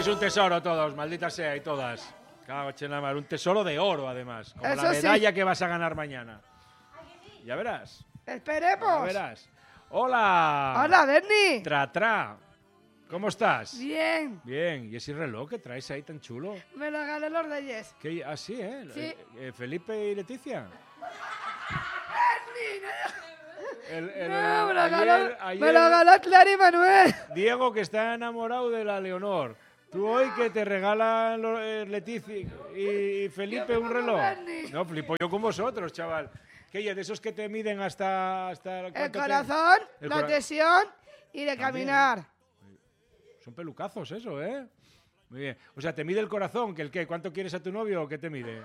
Sois un tesoro todos, maldita sea, y todas. Cago en la mar, un tesoro de oro, además. Como Eso la medalla sí. que vas a ganar mañana. Ya verás. Esperemos. Ya verás. ¡Hola! Hola, Bernie. Tra. ¿Cómo estás? Bien. Bien. ¿Y ese reloj que traes ahí tan chulo? Me lo gané los Reyes. ¿Qué? Ah, sí, ¿eh? Sí. ¿Felipe y Leticia? No, me lo ganó ayer Clara y Manuel. Diego, que está enamorado de la Leonor. Tú hoy que te regalan Leticia y Felipe un reloj. Bernie. No, flipo yo con vosotros, chaval. ¿Qué? ¿De esos que te miden hasta El cuánto corazón, El la cora- tensión y de También, caminar. Son pelucazos eso, ¿eh? Muy bien. O sea, ¿te mide el corazón? ¿Que el qué? ¿Cuánto quieres a tu novio o qué te mide?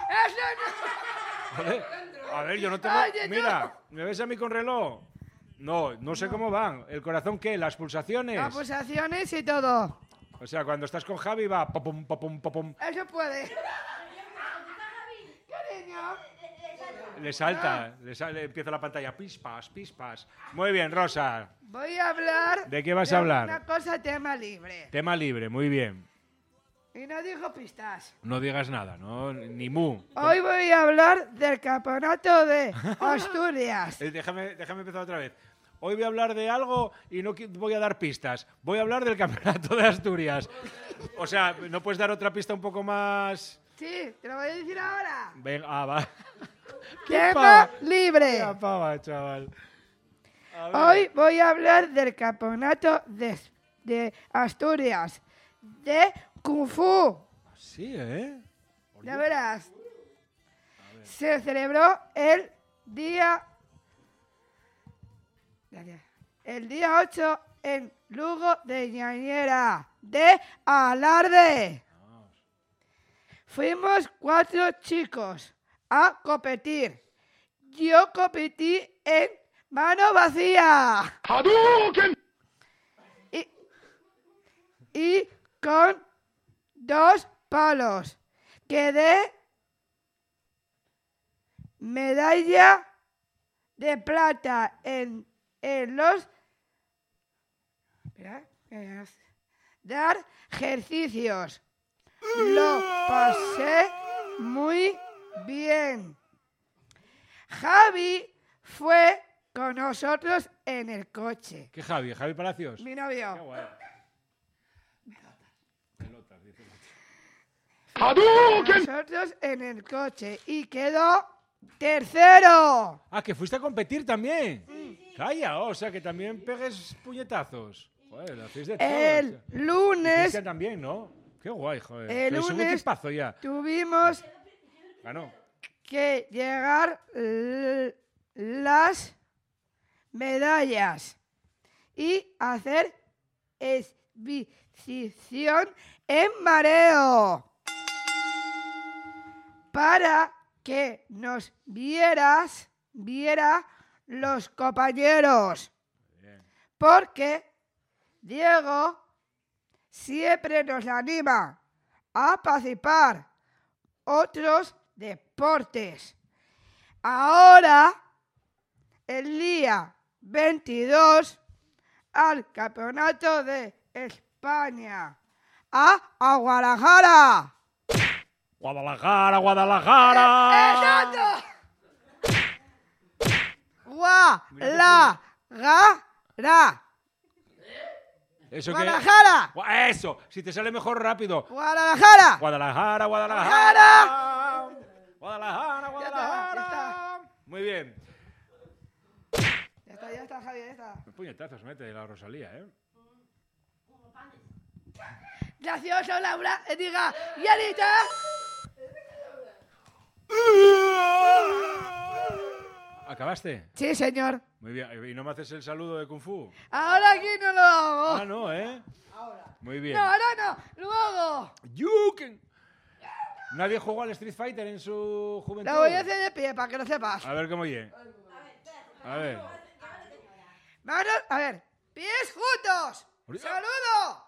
Joder, a ver, yo no tengo... Oye, tú. Mira, ¿me ves a mí con reloj? No sé cómo van. ¿El corazón qué? ¿Las pulsaciones? Las pulsaciones y todo. O sea, cuando estás con Javi va popum, popum, popum. Eso puede. Cariño. Le salta, empieza la pantalla. Pispas. Muy bien, Rosa. Voy a hablar. ¿De qué vas a hablar? Una cosa, tema libre. Tema libre, muy bien. Y no digo pistas. No digas nada, ¿no? Ni mu. Hoy voy a hablar del campeonato de Asturias. Déjame empezar otra vez. Hoy voy a hablar de algo y no voy a dar pistas. Voy a hablar del campeonato de Asturias. O sea, ¿no puedes dar otra pista un poco más...? Sí, te lo voy a decir ahora. Venga, va. Tema libre. Qué pava, chaval. A ver. Hoy voy a hablar del campeonato de Asturias de Kung Fu. Sí, ¿eh? Ya verás. Se celebró el día 8 en Lugo de Ñañera de Alarde. Fuimos 4 chicos a competir. Yo competí en mano vacía. Y con 2 palos. Quedé medalla de plata en los dar ejercicios. Lo pasé muy bien. Javi fue con nosotros en el coche. ¿Qué Javi? ¿Javi Palacios? Mi Qué novio. guay. Pelotas, dice. Nosotros en el coche y quedó tercero. Ah, que fuiste a competir también. Calla, o sea, que también pegues puñetazos. Joder, lo hacéis de todo. El lunes Cristian también, ¿no? Qué guay, joder. El Sois un lunes- equipazo ya. tuvimos Ganó. que llegar las medallas y hacer exhibición en mareo para que nos viera los compañeros, porque Diego siempre nos anima a participar otros deportes. Ahora, el día 22, al Campeonato de España, a Guadalajara. Guadalajara. ¡Exacto! Guadalajara. Eso Guadalajara. Eso, si te sale mejor rápido. Guadalajara. Guadalajara. Guadalajara. Guadalajara. Muy bien. Ya está, Javier, ya está. Qué puñetazos mete la Rosalía, ¿eh? Gracioso, Laura. Diga, Yanita. ¿Acabaste? Sí, señor. Muy bien. ¿Y no me haces el saludo de Kung Fu? Ahora aquí no lo hago. Ah, no, ¿eh? Muy bien. No, ahora no. Luego. Yuken. Nadie jugó al Street Fighter en su juventud. Lo voy a hacer de pie para que lo sepas. A ver cómo oye. A ver. Manos, a ver. Pies juntos. ¡Saludo!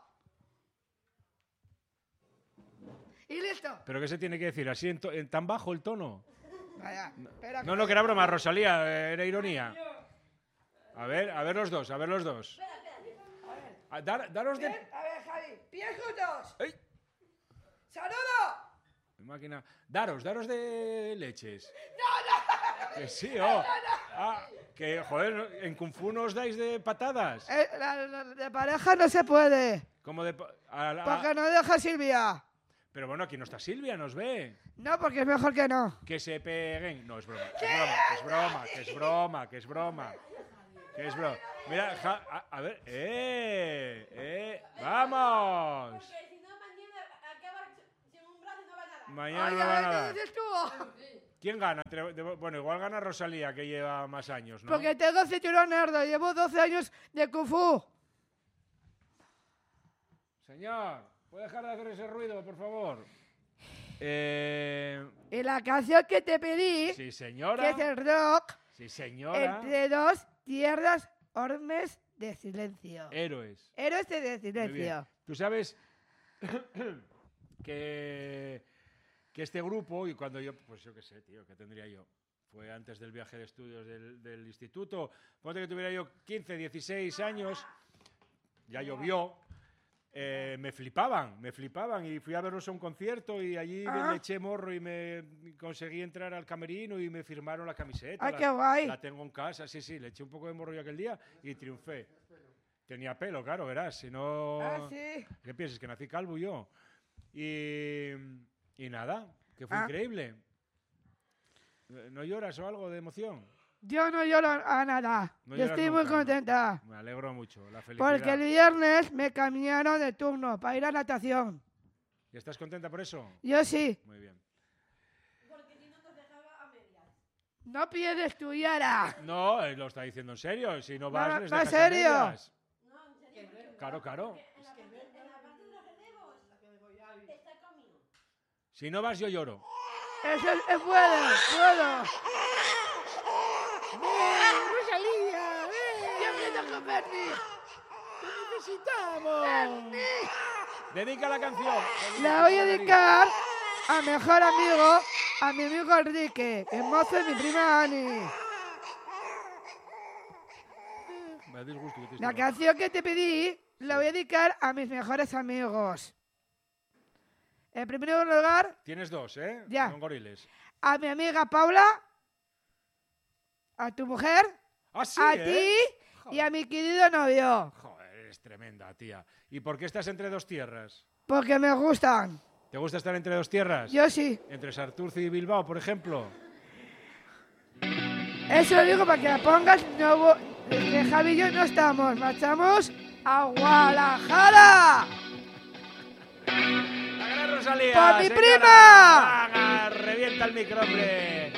Y listo. ¿Pero qué se tiene que decir? ¿Así en tan bajo el tono? Vaya, espera. No, que era broma, Rosalía, era ironía. A ver los dos, a ver los dos. Daros de... A ver, Javi, pies juntos. ¡Ey! ¡Saludo! Máquina. Daros de leches. ¡No! Que sí, oh. Ah, que, joder, en Kung Fu no os dais de patadas. De pareja no se puede. Como de... Porque no deja Silvia. Pero bueno, aquí no está Silvia, nos ve. No, porque es mejor que no. Que se peguen. No, es broma. Es broma, que es broma, que es broma. Que es broma. Mira, a ver. ¡Vamos! Porque si no, mañana acaba sin un brazo y no va a nada. Mañana no va a nada. ¿qué dices tú? ¿Quién gana? Bueno, igual gana Rosalía, que lleva más años, ¿no? Porque tengo cinturón negro. Llevo 12 años de Kung Fu. Señor, ¿puede dejar de hacer ese ruido, por favor? Y la canción que te pedí, Sí, que señora. es el rock, Sí, señora. entre dos tierras ormes de silencio. Héroes. Héroes de Muy bien. silencio. Tú sabes que este grupo, y cuando yo, pues yo qué sé, tío, ¿qué tendría yo? Fue antes del viaje de estudios del instituto. Ponte que tuviera yo 15, 16 años, ya llovió. Me flipaban y fui a verlos a un concierto y allí le eché morro y me conseguí entrar al camerino y me firmaron la camiseta. ¡Ay, qué guay! La tengo en casa, sí, le eché un poco de morro yo aquel día y triunfé. Tenía pelo, claro, verás, si no... Ah, sí. ¿Qué piensas? Que nací calvo yo. Y nada, que fue increíble. ¿No lloras o algo de emoción? Yo no lloro a nada. No Yo lloras estoy muy nunca, ¿no? contenta. Me alegro mucho, la felicidad. Porque el viernes me cambiaron de turno para ir a natación. ¿Y estás contenta por eso? Yo sí. Muy bien. Porque si no nos dejaba a medias. No pierdes tu Yara. No, lo está diciendo en serio. Si no vas, No, les no, dejas ¿en a serio? medias. No, en serio. Claro. En la parte de los relevos está conmigo. Si no vas, yo lloro. Eso es bueno, puedo. ¡Rosalía! ¡Yo quiero con Bernie! ¡Te necesitamos! Dedica la canción. La voy a dedicar a mejor amigo, a mi amigo Enrique, que es mozo de mi prima Ani. Me da disgusto que te La esté- canción que te pedí la voy a dedicar a mis mejores amigos. En primer lugar, Tienes dos, ¿eh? Ya. Son goriles. a mi amiga Paula, a tu mujer, Ah, sí, a ¿eh? ti y a mi querido novio. Joder, eres tremenda, tía. ¿Y por qué estás entre dos tierras? Porque me gustan. ¿Te gusta estar entre dos tierras? Yo sí. ¿Entre Santurce y Bilbao, por ejemplo? Eso lo digo para que la pongas. No, que Javi y yo no estamos. Marchamos a Guadalajara. ¡La gran Rosalía! ¡Por mi señora! prima! ¡Haga! ¡Revienta el micro, hombre!